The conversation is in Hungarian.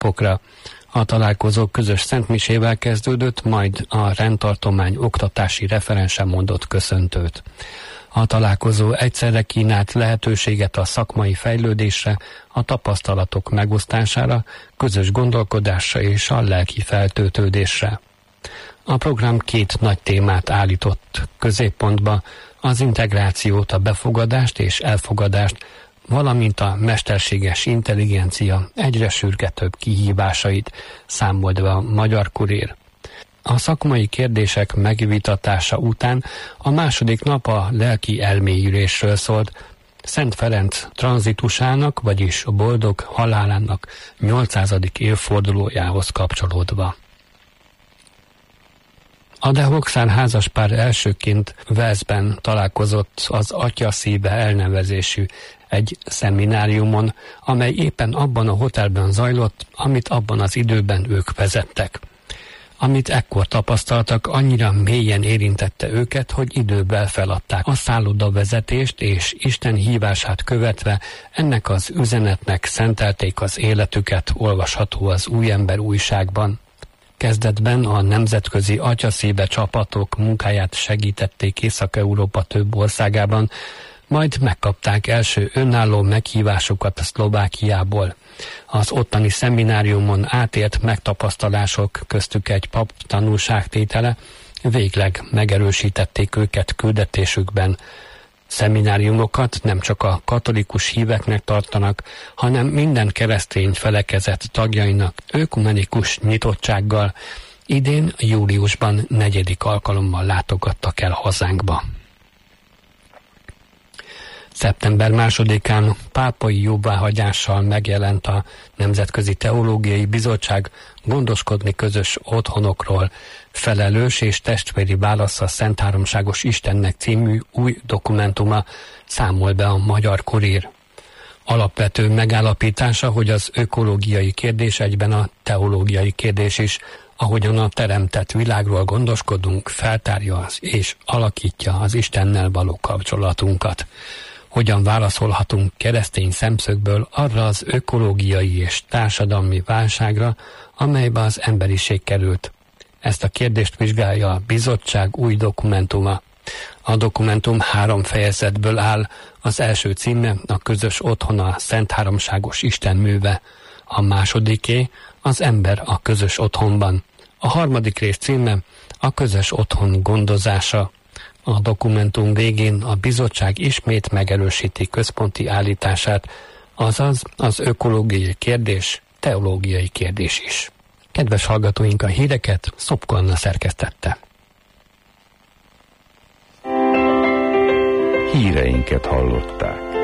napokra. A találkozó közös szentmisével kezdődött, majd a rendtartomány oktatási referense mondott köszöntőt. A találkozó egyszerre kínált lehetőséget a szakmai fejlődésre, a tapasztalatok megosztására, közös gondolkodásra és a lelki feltöltődésre. A program két nagy témát állított középpontba, az integrációt, a befogadást és elfogadást, valamint a mesterséges intelligencia egyre sürgetőbb kihívásait, számolt be a Magyar Kurér. A szakmai kérdések megvitatása után a második nap a lelki elmélyülésről szólt, Szent Ferenc tranzitusának, vagyis a boldog halálának 800. évfordulójához kapcsolódva. A De Hoxán házaspár elsőként Walesben találkozott az Atya szíve elnevezésű egy szemináriumon, amely éppen abban a hotelben zajlott, amit abban az időben ők vezettek. Amit ekkor tapasztaltak, annyira mélyen érintette őket, hogy idővel feladták a szállodavezetést, és Isten hívását követve ennek az üzenetnek szentelték az életüket, olvasható az Új Ember újságban. Kezdetben a nemzetközi atyaszíve csapatok munkáját segítették Észak-Európa több országában, majd megkapták első önálló meghívásokat a Szlovákiából. Az ottani szemináriumon átélt megtapasztalások, köztük egy pap tanúságtétele, végleg megerősítették őket küldetésükben. Szemináriumokat nem csak a katolikus híveknek tartanak, hanem minden keresztény felekezet tagjainak ökumenikus nyitottsággal. Idén júliusban 4. alkalommal látogattak el hazánkba. Szeptember 2-án pápai jóváhagyással megjelent a Nemzetközi Teológiai Bizottság gondoskodni közös otthonokról felelős és testvéri válasz a Szentháromságos Istennek című új dokumentuma, számol be a Magyar Kurír. Alapvető megállapítása, hogy az ökológiai kérdés egyben a teológiai kérdés is, ahogyan a teremtett világról gondoskodunk, feltárja és alakítja az Istennel való kapcsolatunkat. Hogyan válaszolhatunk keresztény szemszögből arra az ökológiai és társadalmi válságra, amelybe az emberiség került? Ezt a kérdést vizsgálja a bizottság új dokumentuma. A dokumentum 3 fejezetből áll, az első címe a közös otthona a Szentháromságos Isten műve, a másodiké az ember a közös otthonban, a harmadik rész címe a közös otthon gondozása. A dokumentum végén a bizottság ismét megerősíti központi állítását, azaz az ökológiai kérdés teológiai kérdés is. Kedves hallgatóink, a híreket Szopko Anna szerkesztette. Híreinket hallották.